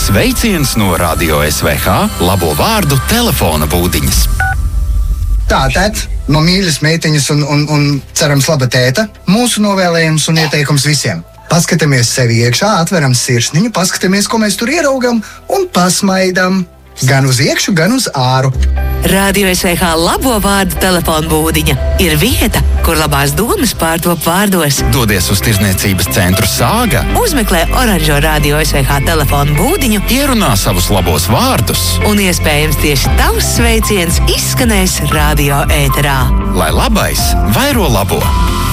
Sveiciens no Radio SVH labo vārdu telefona būdiņas. Tā, tēt, no mīļas meitiņas un cerams laba tēta, mūsu novēlējums un ieteikums visiem. Paskatāmies sevi iekšā, atveram sirsniņu, paskatāmies, ko mēs tur ieraugam un pasmaidam. Gan uz iekšu, gan uz āru. Radio SVH labo vārdu telefona būdiņa ir vieta, kur labās domas pārtop vārdos. Dodies uz tirzniecības centru Sāga, Uzmeklē oranžo Radio SVH telefona būdiņu, ierunā savus labos vārdus, un iespējams tieši tavs sveiciens izskanēs radio ēterā. lai labais vairo labo.